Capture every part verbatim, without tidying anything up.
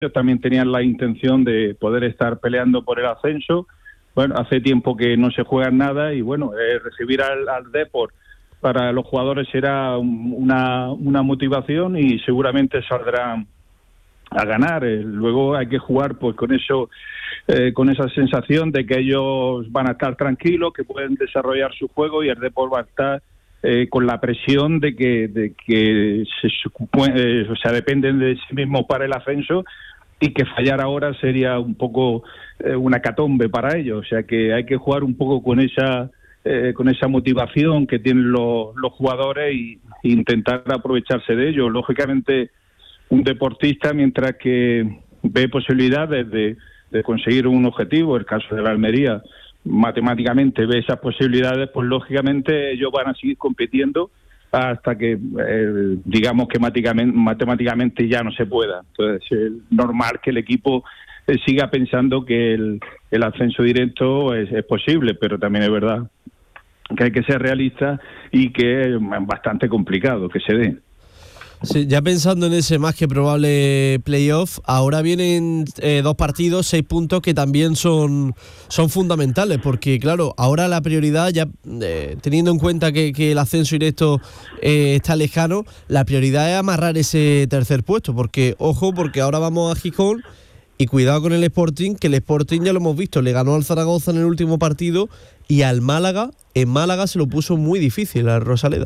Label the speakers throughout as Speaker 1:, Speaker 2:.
Speaker 1: también tenían la intención de poder estar peleando por el ascenso. Bueno, hace tiempo que no se juega nada y bueno, eh, recibir al, al Depor para los jugadores será una, una motivación y seguramente saldrán a ganar. Eh, luego hay que jugar pues con eso, eh, con esa sensación de que ellos van a estar tranquilos, que pueden desarrollar su juego y el Depor va a estar eh, con la presión de que, de que se, eh, o sea, dependen de sí mismos para el ascenso. Y que fallar ahora sería un poco eh, una catombe para ellos, o sea que hay que jugar un poco con esa eh, con esa motivación que tienen los, los jugadores y, e intentar aprovecharse de ello. Lógicamente, un deportista, mientras que ve posibilidades de, de conseguir un objetivo, el caso de la Almería, matemáticamente ve esas posibilidades, pues lógicamente ellos van a seguir compitiendo hasta que eh, digamos que matemáticamente, matemáticamente ya no se pueda. Entonces es normal que el equipo eh, siga pensando que el, el ascenso directo es, es posible, pero también es verdad que hay que ser realista y que es bastante complicado que se dé.
Speaker 2: Sí, ya pensando en ese más que probable playoff, ahora vienen eh, dos partidos, seis puntos que también son, son fundamentales, porque claro, ahora la prioridad, ya eh, teniendo en cuenta que, que el ascenso directo eh, está lejano, la prioridad es amarrar ese tercer puesto, porque ojo, porque ahora vamos a Gijón y cuidado con el Sporting, que el Sporting ya lo hemos visto, le ganó al Zaragoza en el último partido y al Málaga, en Málaga se lo puso muy difícil al Rosaleda.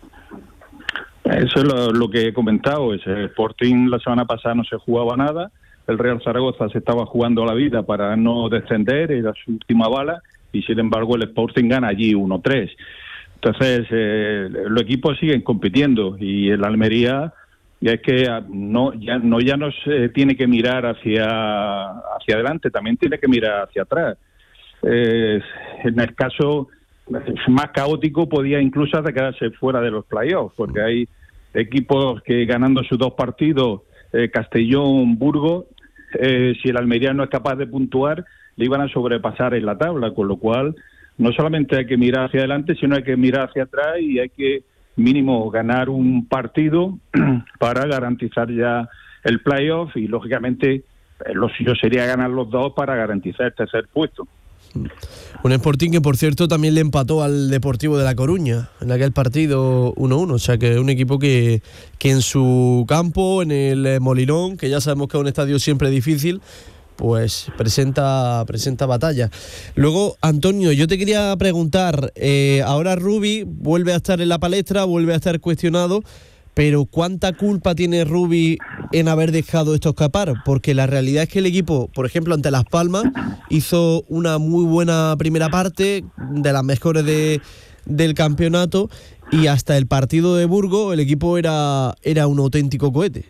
Speaker 1: Eso es lo, lo que he comentado. El Sporting la semana pasada no se jugaba nada, el Real Zaragoza se estaba jugando la vida para no descender, era su última bala, y sin embargo el Sporting gana allí uno tres. Entonces eh, los equipos siguen compitiendo y el Almería ya es que no ya no ya no se tiene que mirar hacia hacia adelante, también tiene que mirar hacia atrás. Eh, en el caso más caótico podía incluso hasta quedarse fuera de los playoffs, porque hay equipos que ganando sus dos partidos, eh, Castellón, Burgos, eh, si el Almería no es capaz de puntuar, le iban a sobrepasar en la tabla, con lo cual no solamente hay que mirar hacia adelante, sino hay que mirar hacia atrás y hay que mínimo ganar un partido para garantizar ya el playoff y lógicamente eh, lo suyo sería ganar los dos para garantizar el tercer puesto.
Speaker 2: Un Sporting que, por cierto, también le empató al Deportivo de La Coruña en aquel partido uno uno, o sea que es un equipo que, que en su campo, en el Molinón, que ya sabemos que es un estadio siempre difícil, pues presenta presenta batalla. Luego, Antonio, yo te quería preguntar, eh, ahora Rubi vuelve a estar en la palestra, vuelve a estar cuestionado, pero ¿cuánta culpa tiene Rubi en haber dejado esto escapar? Porque la realidad es que el equipo, por ejemplo, ante Las Palmas, hizo una muy buena primera parte, de las mejores de, del campeonato, y hasta el partido de Burgos el equipo era, era un auténtico cohete.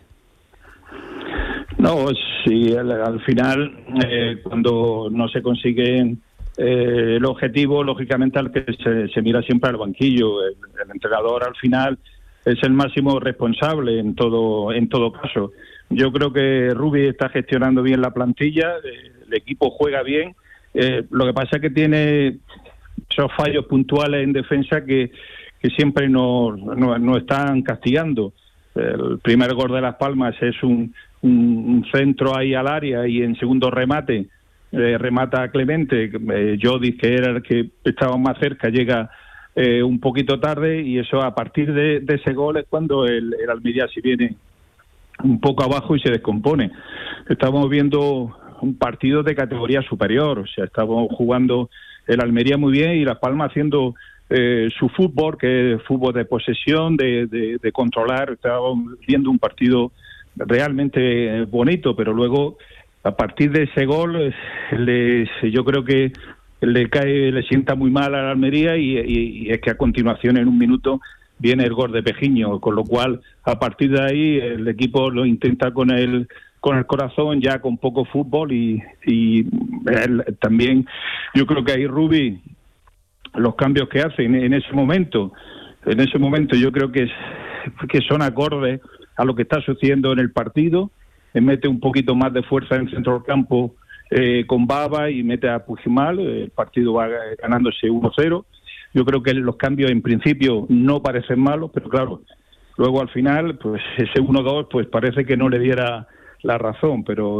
Speaker 1: No, sí, al, al final, eh, cuando no se consigue eh, el objetivo, lógicamente al que se, se mira siempre al banquillo. El, el entrenador al final es el máximo responsable en todo en todo caso. Yo creo que Rubi está gestionando bien la plantilla, eh, el equipo juega bien, eh, lo que pasa es que tiene esos fallos puntuales en defensa que, que siempre nos, nos, nos están castigando. El primer gol de Las Palmas es un, un, un centro ahí al área y en segundo remate eh, remata a Clemente, eh, Jody, que era el que estaba más cerca, llega Eh, un poquito tarde y eso a partir de, de ese gol es cuando el, el Almería se viene un poco abajo y se descompone. Estamos viendo un partido de categoría superior, o sea, estamos jugando el Almería muy bien y Las Palmas haciendo eh, su fútbol, que es fútbol de posesión, de, de, de controlar. Estábamos viendo un partido realmente bonito, pero luego a partir de ese gol les, yo creo que le cae, le sienta muy mal a la Almería y, y, y es que a continuación en un minuto viene el gol de Pejiño, con lo cual a partir de ahí el equipo lo intenta con el con el corazón, ya con poco fútbol y, y él, también yo creo que ahí Rubi, los cambios que hace en, en ese momento, en ese momento yo creo que, es, que son acordes a lo que está sucediendo en el partido, mete un poquito más de fuerza en el centro del campo Eh, con Baba y mete a Puigmal, el partido va ganándose uno cero. Yo creo que los cambios en principio no parecen malos, pero claro, luego al final pues ese uno dos pues parece que no le diera la razón, pero